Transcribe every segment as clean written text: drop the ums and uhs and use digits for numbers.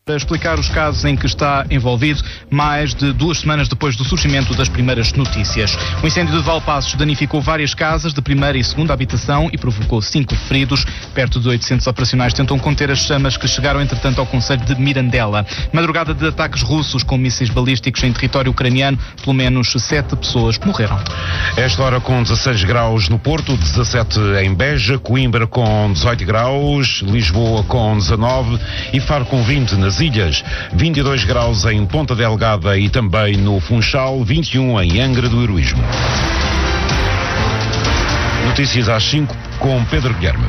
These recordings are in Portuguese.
Para explicar os casos em que está envolvido, mais de 2 semanas depois do surgimento das primeiras notícias. O incêndio de Valpaços danificou várias casas de primeira e segunda habitação e provocou 5 feridos. Perto de 800 operacionais tentam conter as chamas que chegaram, entretanto, ao concelho de Mirandela. Madrugada de ataques russos com mísseis balísticos em território ucraniano, pelo menos 7 pessoas morreram. Esta hora com 16 graus no Porto, 17 em Beja, Coimbra com 18 graus, Lisboa com 19 e Faro com 20 nas Ilhas, 22 graus em Ponta Delgada e também no Funchal, 21 em Angra do Heroísmo. Notícias às 5 com Pedro Guilherme.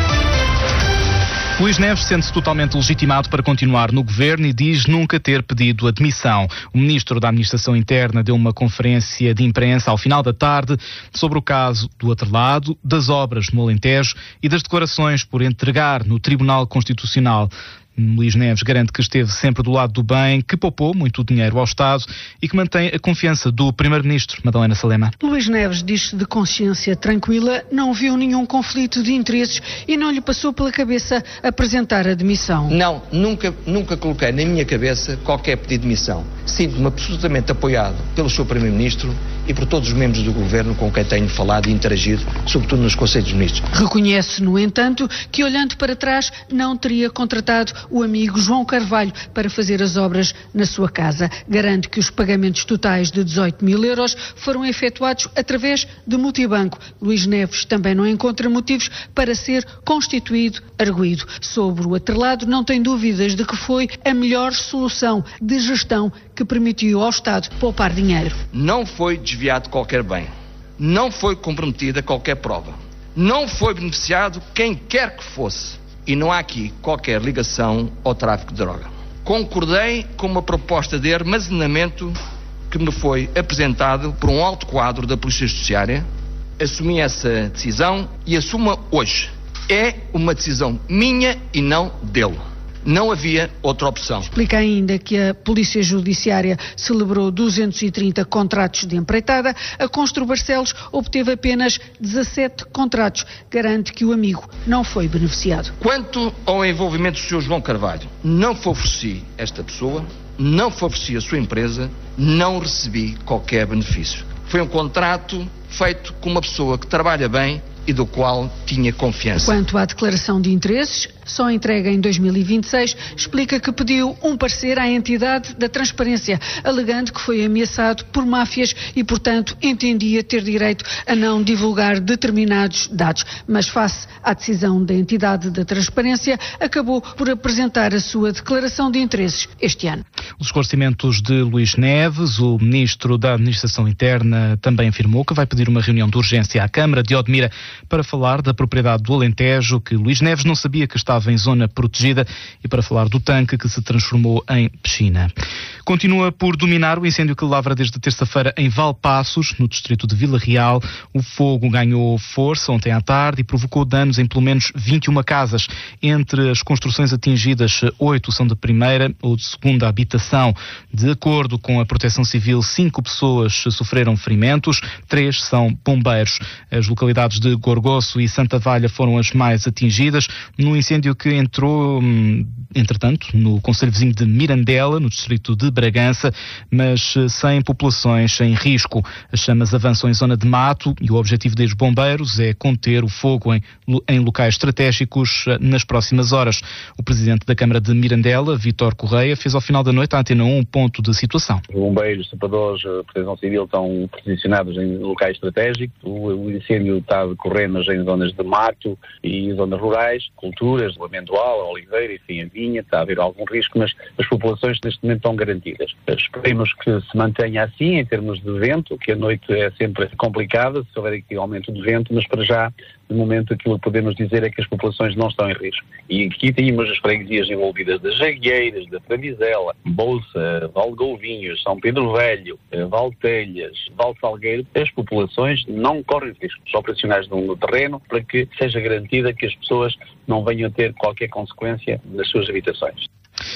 Luís Neves sente-se totalmente legitimado para continuar no governo e diz nunca ter pedido admissão. O ministro da Administração Interna deu uma conferência de imprensa ao final da tarde sobre o caso do atrelado, das obras no Alentejo e das declarações por entregar no Tribunal Constitucional. Luís Neves garante que esteve sempre do lado do bem, que poupou muito dinheiro ao Estado e que mantém a confiança do Primeiro-Ministro, Madalena Salema. Luís Neves diz-se de consciência tranquila, não viu nenhum conflito de interesses e não lhe passou pela cabeça apresentar a demissão. Não, nunca coloquei na minha cabeça qualquer pedido de demissão. Sinto-me absolutamente apoiado pelo Sr. Primeiro-Ministro e por todos os membros do Governo com quem tenho falado e interagido, sobretudo nos Conselhos de Ministros. Reconhece, no entanto, que olhando para trás não teria contratado o amigo João Carvalho para fazer as obras na sua casa. Garante que os pagamentos totais de 18 mil euros foram efetuados através de multibanco. Luís Neves também não encontra motivos para ser constituído arguido. Sobre o atrelado, não tem dúvidas de que foi a melhor solução de gestão que permitiu ao Estado poupar dinheiro. Não foi desviado qualquer bem. Não foi comprometida qualquer prova. Não foi beneficiado quem quer que fosse. E não há aqui qualquer ligação ao tráfico de droga. Concordei com uma proposta de armazenamento que me foi apresentado por um alto quadro da Polícia Judiciária. Assumi essa decisão e assumo hoje. É uma decisão minha e não dele. Não havia outra opção. Explica ainda que a Polícia Judiciária celebrou 230 contratos de empreitada. A Constru Barcelos obteve apenas 17 contratos. Garante que o amigo não foi beneficiado. Quanto ao envolvimento do Sr. João Carvalho, não favoreci esta pessoa, não favoreci a sua empresa, não recebi qualquer benefício. Foi um contrato feito com uma pessoa que trabalha bem e do qual tinha confiança. Quanto à declaração de interesses, só entregue em 2026, explica que pediu um parecer à entidade da Transparência, alegando que foi ameaçado por máfias e, portanto, entendia ter direito a não divulgar determinados dados. Mas, face à decisão da entidade da Transparência, acabou por apresentar a sua declaração de interesses este ano. Os esclarecimentos de Luís Neves, o ministro da Administração Interna também afirmou que vai pedir uma reunião de urgência à Câmara de Odmira para falar da propriedade do Alentejo, que Luís Neves não sabia que estava em zona protegida, e para falar do tanque que se transformou em piscina. Continua por dominar o incêndio que lavra desde terça-feira em Valpaços, no distrito de Vila Real. O fogo ganhou força ontem à tarde e provocou danos em pelo menos 21 casas. Entre as construções atingidas, 8 são de primeira ou de segunda habitação. De acordo com a Proteção Civil, 5 pessoas sofreram ferimentos, 3 são bombeiros. As localidades de Gorgoço e Santa Valha foram as mais atingidas, no incêndio que entrou, entretanto, no concelho vizinho de Mirandela, no distrito de Bragança, mas sem populações em risco. As chamas avançam em zona de mato e o objetivo dos bombeiros é conter o fogo em locais estratégicos nas próximas horas. O presidente da Câmara de Mirandela, Vítor Correia, fez ao final da noite à Antena 1 um ponto de situação. Os bombeiros, sapadores, a Proteção Civil estão posicionados em locais estratégicos. O incêndio está a decorrer em zonas de mato e zonas rurais, culturas, o amendoal, a oliveira, enfim, a vinha, está a haver algum risco, mas as populações neste momento estão garantidas. Esperemos que se mantenha assim em termos de vento, que a noite é sempre complicada, se houver aqui aumento de vento, mas para já, de momento, aquilo que podemos dizer é que as populações não estão em risco. E aqui temos as freguesias envolvidas das Jagueiras, da Fravizela, Bolsa, Valgolvinhos, São Pedro Velho, Valtelhas, Valsalgueiro. As populações não correm risco. Os operacionais no terreno para que seja garantida que as pessoas não venham a ter qualquer consequência nas suas habitações.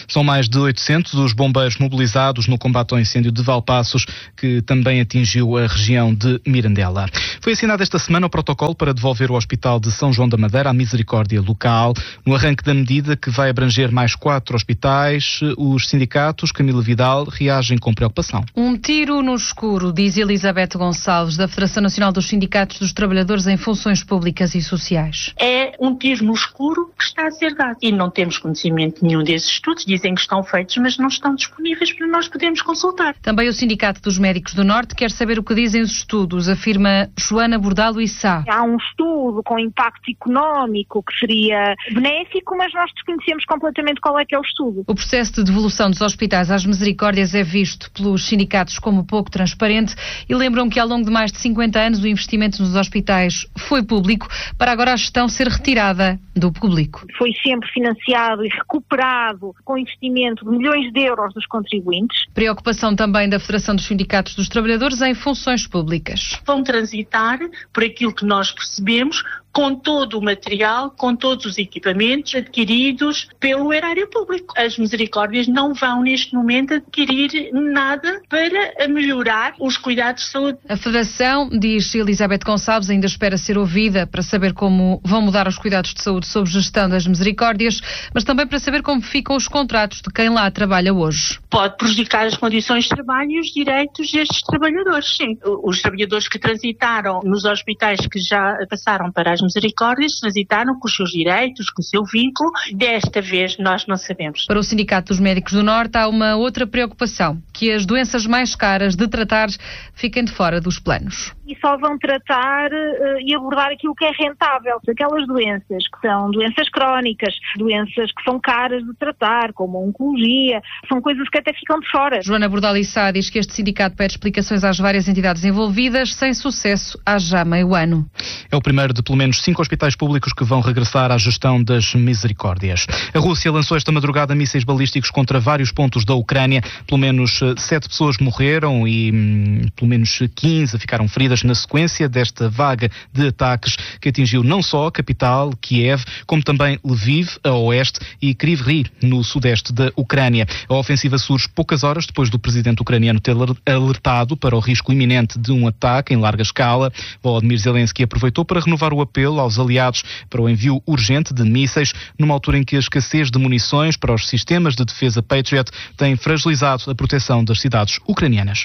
São mais de 800 os bombeiros mobilizados no combate ao incêndio de Valpaços, que também atingiu a região de Mirandela. Foi assinado esta semana o protocolo para devolver o Hospital de São João da Madeira à misericórdia local. No arranque da medida, que vai abranger mais 4 hospitais, os sindicatos, Camila Vidal, reagem com preocupação. Um tiro no escuro, diz Elizabeth Gonçalves, da Federação Nacional dos Sindicatos dos Trabalhadores em Funções Públicas e Sociais. É um tiro no escuro que está a ser dado. E não temos conhecimento nenhum desses estudos. Dizem que estão feitos, mas não estão disponíveis para nós podermos consultar. Também o Sindicato dos Médicos do Norte quer saber o que dizem os estudos, afirma Joana Bordalo Issá. Há um estudo com impacto económico que seria benéfico, mas nós desconhecemos completamente qual é que é o estudo. O processo de devolução dos hospitais às misericórdias é visto pelos sindicatos como pouco transparente e lembram que ao longo de mais de 50 anos o investimento nos hospitais foi público, para agora a gestão ser retirada do público. Foi sempre financiado e recuperado com investimento de milhões de euros dos contribuintes. Preocupação também da Federação dos Sindicatos dos Trabalhadores em Funções Públicas. Vão transitar por aquilo que nós percebemos, com todo o material, com todos os equipamentos adquiridos pelo erário público. As misericórdias não vão neste momento adquirir nada para melhorar os cuidados de saúde. A Federação, diz Elizabeth Gonçalves, ainda espera ser ouvida para saber como vão mudar os cuidados de saúde sob gestão das misericórdias, mas também para saber como ficam os contratos de quem lá trabalha hoje. Pode prejudicar as condições de trabalho e os direitos destes trabalhadores, sim. Os trabalhadores que transitaram nos hospitais que já passaram para as misericórdias transitaram com os seus direitos, com o seu vínculo. Desta vez nós não sabemos. Para o Sindicato dos Médicos do Norte há uma outra preocupação, que as doenças mais caras de tratar fiquem de fora dos planos. E só vão tratar e abordar aquilo que é rentável. Aquelas doenças que são doenças crónicas, doenças que são caras de tratar, como a oncologia, são coisas que até ficam de fora. Joana Bordalo Issá diz que este sindicato pede explicações às várias entidades envolvidas, sem sucesso há já meio ano. É o primeiro de pelo menos 5 hospitais públicos que vão regressar à gestão das misericórdias. A Rússia lançou esta madrugada mísseis balísticos contra vários pontos da Ucrânia. Pelo menos 7 pessoas morreram e pelo menos 15 ficaram feridas na sequência desta vaga de ataques que atingiu não só a capital, Kiev, como também Lviv, a oeste, e Kryvyi, no sudeste da Ucrânia. A ofensiva surge poucas horas depois do presidente ucraniano ter alertado para o risco iminente de um ataque em larga escala. Volodymyr Zelensky aproveitou para renovar o apelo aos aliados para o envio urgente de mísseis, numa altura em que a escassez de munições para os sistemas de defesa Patriot tem fragilizado a proteção das cidades ucranianas.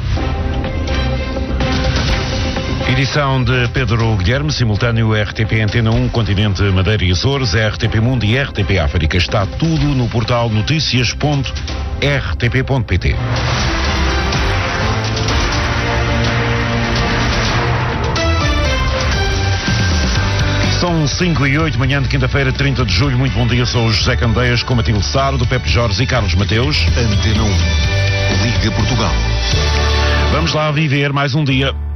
Edição de Pedro Guilherme, simultâneo RTP Antena 1, Continente, Madeira e Açores, RTP Mundo e RTP África. Está tudo no portal noticias.rtp.pt. São 5h08, manhã de quinta-feira, 30 de julho. Muito bom dia, sou o José Candeias, com Matilde Saro, do Pepe Jorge e Carlos Mateus. Antena 1, Liga Portugal. Vamos lá viver mais um dia.